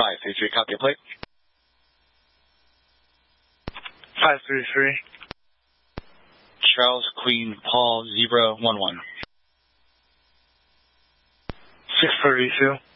533, copy plate. 533. Charles Queen Paul Zebra 11. 632.